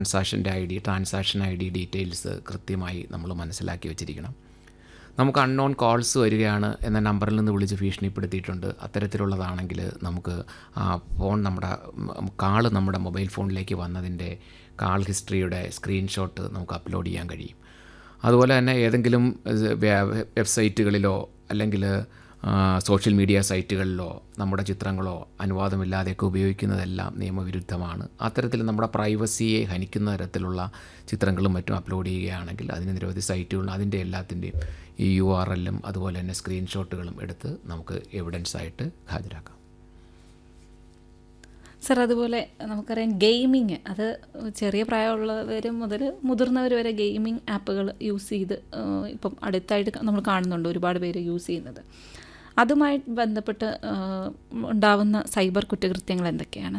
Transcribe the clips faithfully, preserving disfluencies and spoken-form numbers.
ട്രാൻസാക്ഷൻ്റെ I D transaction I D details കൃത്യമായി നമ്മൾ മനസ്സിലാക്കി വെച്ചിരിക്കണം. നമുക്ക് അൺനോൺ കോൾസ് വരികയാണ് എന്ന നമ്പറിൽ നിന്ന് വിളിച്ച് ഭീഷണിപ്പെടുത്തിയിട്ടുണ്ട്. അത്തരത്തിലുള്ളതാണെങ്കിൽ നമുക്ക് ആ ഫോൺ നമ്മുടെ കാൾ നമ്മുടെ മൊബൈൽ ഫോണിലേക്ക് വന്നതിൻ്റെ കാൾ ഹിസ്റ്ററിയുടെ സ്ക്രീൻഷോട്ട് നമുക്ക് അപ്ലോഡ് ചെയ്യാൻ കഴിയും. അതുപോലെ തന്നെ ഏതെങ്കിലും വെബ്സൈറ്റുകളിലോ അല്ലെങ്കിൽ സോഷ്യൽ മീഡിയ സൈറ്റുകളിലോ നമ്മുടെ ചിത്രങ്ങളോ അനുവാദമില്ലാതെയൊക്കെ ഉപയോഗിക്കുന്നതെല്ലാം നിയമവിരുദ്ധമാണ്. അത്തരത്തിൽ നമ്മുടെ പ്രൈവസിയെ ഹനിക്കുന്ന തരത്തിലുള്ള ചിത്രങ്ങളും മറ്റും അപ്ലോഡ് ചെയ്യുകയാണെങ്കിൽ അതിന് നിരവധി സൈറ്റുകളും അതിൻ്റെ എല്ലാത്തിൻ്റെയും ഈ യു ആർ എല്ലും അതുപോലെ തന്നെ സ്ക്രീൻഷോട്ടുകളും എടുത്ത് നമുക്ക് എവിഡൻസ് ആയിട്ട് ഹാജരാക്കാം. സർ, അതുപോലെ നമുക്കറിയാം ഗെയിമിങ്, അത് ചെറിയ പ്രായമുള്ളവർ മുതൽ മുതിർന്നവർ വരെ ഗെയിമിംഗ് ആപ്പുകൾ യൂസ് ചെയ്ത് ഇപ്പം അടുത്തായിട്ട് നമ്മൾ കാണുന്നുണ്ട് ഒരുപാട് പേര് യൂസ് ചെയ്യുന്നത്. അതുമായി ബന്ധപ്പെട്ട് ഉണ്ടാവുന്ന സൈബർ കുറ്റകൃത്യങ്ങൾ എന്തൊക്കെയാണ്?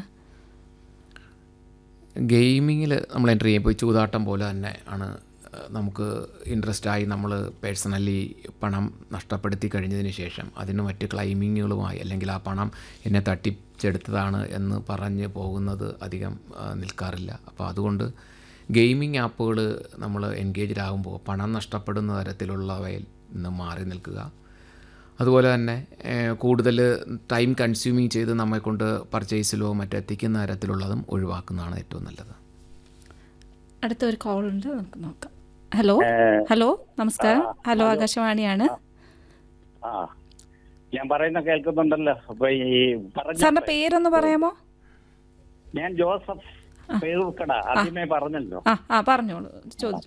ഗെയിമിങ്ങിൽ നമ്മൾ എൻ്റർ ചെയ്യുമ്പോൾ ചൂതാട്ടം പോലെ തന്നെ ആണ്. നമുക്ക് ഇൻട്രസ്റ്റായി നമ്മൾ പേഴ്സണലി പണം നഷ്ടപ്പെടുത്തി കഴിഞ്ഞതിന് ശേഷം അതിന് മറ്റ് ക്ലൈമിങ്ങുകളുമായി അല്ലെങ്കിൽ ആ പണം എന്നെ തട്ടിച്ചെടുത്തതാണ് എന്ന് പറഞ്ഞ് പോകുന്നത് അധികം നിൽക്കാറില്ല. അപ്പോൾ അതുകൊണ്ട് ഗെയിമിംഗ് ആപ്പുകൾ നമ്മൾ എൻഗേജ്ഡ് ആകുമ്പോൾ പണം നഷ്ടപ്പെടുന്ന തരത്തിലുള്ളവയിൽ നിന്ന് മാറി നിൽക്കുക. അതുപോലെ തന്നെ കൂടുതൽ ടൈം കൺസ്യൂമിങ് ചെയ്ത് നമ്മെക്കൊണ്ട് പർച്ചേസിലോ മറ്റെത്തിക്കുന്ന തരത്തിലുള്ളതും ഒഴിവാക്കുന്നതാണ് ഏറ്റവും നല്ലത്. അടുത്ത ഒരു കോൾ ഉണ്ട്, നമുക്ക് നോക്കാം. ഹലോ ഹലോ നമസ്കാരം. ഹലോ, ആകാശവാണിയാണ്. ഞാൻ പറയുന്ന കേൾക്കുന്നുണ്ടല്ലോ. അപ്പൊ ഈ സാറിന്റെ പേരൊന്ന് പറയാമോ? ഞാൻ ജോസഫ് പേരുക്കട, ആദ്യമേ പറഞ്ഞല്ലോ. ആ ആ പറഞ്ഞോളൂ, ചോദിച്ചു.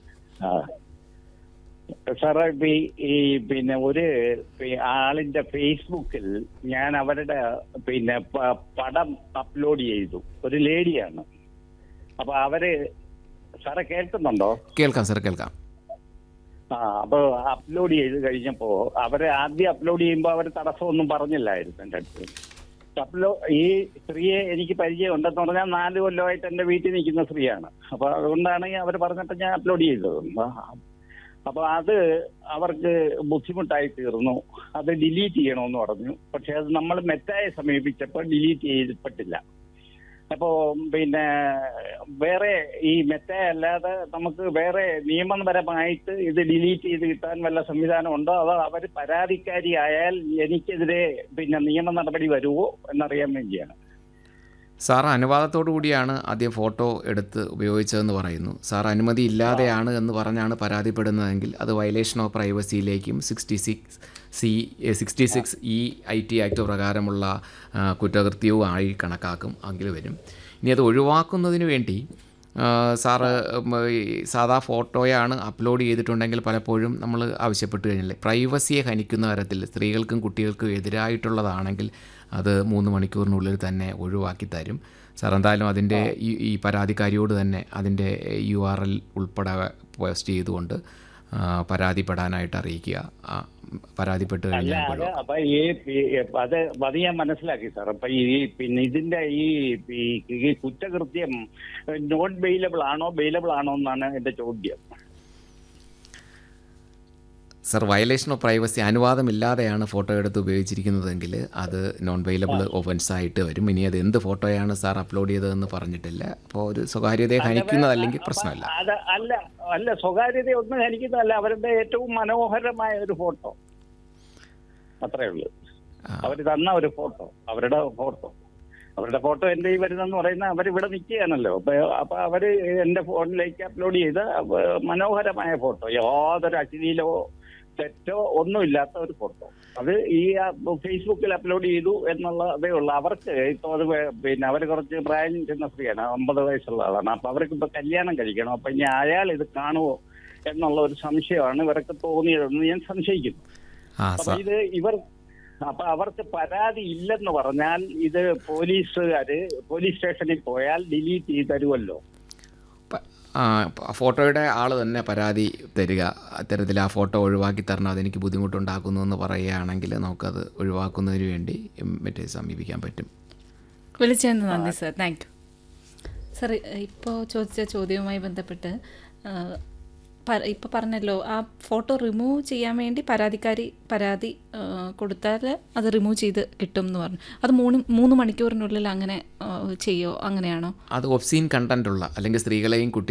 സാറേ, ഈ പിന്നെ ഒരു ആളിന്റെ ഫേസ്ബുക്കിൽ ഞാൻ അവരുടെ പിന്നെ പടം അപ്ലോഡ് ചെയ്തു. ഒരു ലേഡിയാണ്. അപ്പൊ അവര് സാറെ കേൾക്കുന്നുണ്ടോ? കേൾക്കാം സാർ, കേൾക്കാം. ആ അപ്പൊ അപ്ലോഡ് ചെയ്ത് കഴിഞ്ഞപ്പോ അവര് ആദ്യം അപ്ലോഡ് ചെയ്യുമ്പോ അവര് തടസ്സമൊന്നും പറഞ്ഞില്ലായിരുന്നു എന്റെ അടുത്ത്. അപ്ലോ ഈ സ്ത്രീയെ എനിക്ക് പരിചയം ഉണ്ടെന്ന് പറഞ്ഞാൽ നാല് കൊല്ലമായിട്ട് എന്റെ വീട്ടിൽ നിൽക്കുന്ന സ്ത്രീയാണ്. അപ്പൊ അതുകൊണ്ടാണ് അവർ പറഞ്ഞിട്ട് ഞാൻ അപ്ലോഡ് ചെയ്തത്. അപ്പൊ അത് അവർക്ക് ബുദ്ധിമുട്ടായി തീർന്നു. അത് ഡിലീറ്റ് ചെയ്യണമെന്ന് പറഞ്ഞു. പക്ഷെ അത് നമ്മൾ മെറ്റായെ സമീപിച്ചപ്പോൾ ഡിലീറ്റ് ചെയ്തിട്ടില്ല. അപ്പോ പിന്നെ വേറെ ഈ മെറ്റ അല്ലാതെ നമുക്ക് വേറെ നിയമപരമായിട്ട് ഇത് ഡിലീറ്റ് ചെയ്ത് കിട്ടാൻ വല്ല സംവിധാനം ഉണ്ടോ? അതോ അവർ പരാതിക്കാരിയായാൽ എനിക്കെതിരെ പിന്നെ നിയമ നടപടി വരുമോ എന്നറിയാൻ വേണ്ടിയാണ്. സാർ അനുവാദത്തോടു കൂടിയാണ് ആദ്യം ഫോട്ടോ എടുത്ത് ഉപയോഗിച്ചതെന്ന് പറയുന്നു. സാർ അനുമതി ഇല്ലാതെയാണ് എന്ന് പറഞ്ഞാണ് പരാതിപ്പെടുന്നതെങ്കിൽ അത് violation of പ്രൈവസിയിലേക്കും sixty six C sixty six E I T act പ്രകാരമുള്ള കുറ്റകൃത്യവും ആയി കണക്കാക്കും എങ്കിൽ വരും. ഇനി അത് ഒഴിവാക്കുന്നതിന് വേണ്ടി സാറ് സാധാ ഫോട്ടോയാണ് അപ്ലോഡ് ചെയ്തിട്ടുണ്ടെങ്കിൽ പലപ്പോഴും നമ്മൾ ആവശ്യപ്പെട്ട് കഴിഞ്ഞാൽ പ്രൈവസിയെ ഹനിക്കുന്ന തരത്തിൽ സ്ത്രീകൾക്കും കുട്ടികൾക്കും എതിരായിട്ടുള്ളതാണെങ്കിൽ അത് മൂന്ന് മണിക്കൂറിനുള്ളിൽ തന്നെ ഒഴിവാക്കി തരും. സാർ എന്തായാലും അതിൻ്റെ ഈ ഈ പരാതിക്കാരിയോട് തന്നെ അതിൻ്റെ യു ആർ എൽ ഉൾപ്പെടെ പോസ്റ്റ് ചെയ്തുകൊണ്ട് പരാതിപ്പെടാനായിട്ട് അറിയിക്കുക. പരാതിപ്പെട്ട് കഴിഞ്ഞാൽ അപ്പൊ ഈ അത് അത് ഞാൻ മനസ്സിലാക്കി സാർ. അപ്പൊ ഈ പിന്നെ ഇതിന്റെ ഈ കുറ്റകൃത്യം നോട്ട് ബെയിലബിൾ ആണോ ബെയിലബിൾ ആണോ എന്നാണ് എന്റെ ചോദ്യം. Sir, violation of privacy അനുവാദമില്ലാതെയാണ് photo എടുത്ത് ഉപയോഗിച്ചിരിക്കുന്നതെങ്കിൽ അത് നോൺ ബെയിലബിൾ ഒഫൻസ് ആയിട്ട് വരും. ഇനി അത് എന്ത് ഫോട്ടോയാണ് സാർ അപ്ലോഡ് ചെയ്തതെന്ന് പറഞ്ഞിട്ടില്ല. അപ്പോൾ ഒരു സ്വകാര്യതയെ ഹനിക്കുന്നതല്ലെങ്കിൽ പ്രശ്നമല്ല. അല്ല അല്ല സ്വകാര്യത ഒന്നും ഹനിക്കുന്നതല്ല. അവരുടെ ഏറ്റവും മനോഹരമായ ഒരു ഫോട്ടോ, അത്രേ ഉള്ളൂ. അവർ തന്ന ഒരു ഫോട്ടോ, അവരുടെ ഫോട്ടോ അവരുടെ ഫോട്ടോ എൻ്റെ ഈ വരുന്നെന്ന് പറയുന്ന അവരിവിടെ നിൽക്കുകയാണല്ലോ. അപ്പൊ അപ്പൊ അവര് എൻ്റെ ഫോണിലേക്ക് അപ്ലോഡ് ചെയ്ത മനോഹരമായ ഫോട്ടോ, യാതൊരു അശ്ലീലോ തെറ്റോ ഒന്നുമില്ലാത്ത ഒരു ഫോട്ടോ, അത് ഈ ഫേസ്ബുക്കിൽ അപ്ലോഡ് ചെയ്തു എന്നുള്ളതേ ഉള്ളൂ. അവർക്ക് ഇപ്പോൾ അത് പിന്നെ അവർ കുറച്ച് പ്രായം ചെന്ന സ്ത്രീയാണ്, അമ്പത് വയസ്സുള്ള ആളാണ്. അപ്പൊ അവർക്ക് ഇപ്പൊ കല്യാണം കഴിക്കണം. അപ്പൊ ഇനി അയാൾ ഇത് കാണുമോ എന്നുള്ള ഒരു സംശയമാണ് ഇവർക്ക് തോന്നിയതെന്ന് ഞാൻ സംശയിക്കുന്നു. അപ്പൊ ഇത് ഇവർ അപ്പൊ അവർക്ക് പരാതി ഇല്ലെന്ന് പറഞ്ഞാൽ ഇത് പോലീസുകാര് പോലീസ് സ്റ്റേഷനിൽ പോയാൽ ഡിലീറ്റ് ചെയ്ത് തരുമല്ലോ. ഫോട്ടോയുടെ ആൾ തന്നെ പരാതി തരിക, അത്തരത്തിൽ ആ ഫോട്ടോ ഒഴിവാക്കി തരണം, അതെനിക്ക് ബുദ്ധിമുട്ടുണ്ടാക്കുന്നു എന്ന് പറയുകയാണെങ്കിൽ നമുക്കത് ഒഴിവാക്കുന്നതിന് വേണ്ടി മറ്റേ സമീപിക്കാൻ പറ്റും. വിളിച്ചതിന് നന്ദി സാർ, താങ്ക് യു. സാർ, ഇപ്പോൾ ചോദിച്ച ചോദ്യവുമായി ബന്ധപ്പെട്ട് ഇപ്പോൾ പറഞ്ഞല്ലോ, ആ ഫോട്ടോ റിമൂവ് ചെയ്യാൻ വേണ്ടി പരാതിക്കാരി പരാതി കൊടുത്താൽ അത് റിമൂവ് ചെയ്ത് കിട്ടും എന്ന് പറഞ്ഞു. അത് മൂന്ന് മൂന്ന് മണിക്കൂറിനുള്ളിൽ അങ്ങനെ ചെയ്യോ, അങ്ങനെയാണോ? അത് ഒബ്സീൻ കണ്ടന്റ് ഉള്ള അല്ലെങ്കിൽ സ്ത്രീകളെയും കുട്ടി